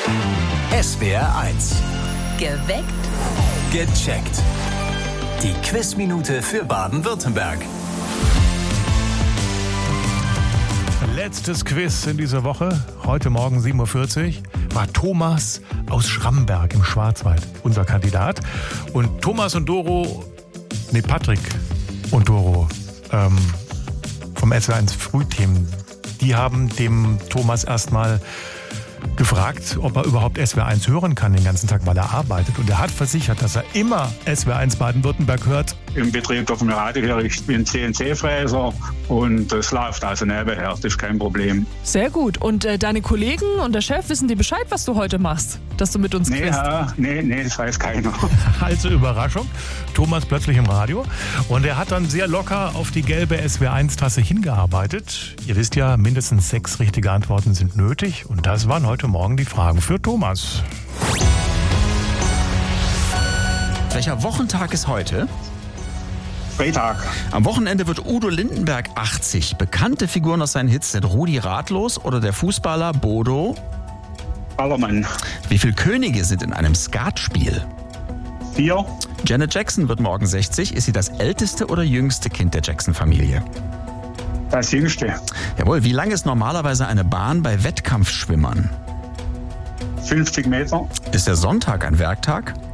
SWR 1. Geweckt. Gecheckt. Die Quizminute für Baden-Württemberg. Letztes Quiz in dieser Woche, heute Morgen 7.40 Uhr, war Thomas aus Schramberg im Schwarzwald unser Kandidat. Und Patrick und Doro vom SWR1 Frühthemen, die haben dem Thomas erstmal gefragt, ob er überhaupt SWR1 hören kann den ganzen Tag, weil er arbeitet. Und er hat versichert, dass er immer SWR1 Baden-Württemberg hört. Im Betrieb auf dem Radio höre ich den CNC-Fräser und das läuft also nebenher, das ist kein Problem. Sehr gut. Und deine Kollegen und der Chef, wissen die Bescheid, was du heute machst? Dass du mit uns quizst? Nee, das weiß keiner. Also Überraschung, Thomas plötzlich im Radio. Und er hat dann sehr locker auf die gelbe SWR1-Tasse hingearbeitet. Ihr wisst ja, mindestens 6 richtige Antworten sind nötig. Und das waren heute Morgen die Fragen für Thomas. Welcher Wochentag ist heute? Freitag. Am Wochenende wird Udo Lindenberg 80. Bekannte Figuren aus seinen Hits sind Rudi Ratlos oder der Fußballer Bodo Ballermann. Wie viele Könige sind in einem Skatspiel? 4. Janet Jackson wird morgen 60. Ist sie das älteste oder jüngste Kind der Jackson-Familie? Das Jüngste. Jawohl, wie lang ist normalerweise eine Bahn bei Wettkampfschwimmern? 50 Meter. Ist der Sonntag ein Werktag?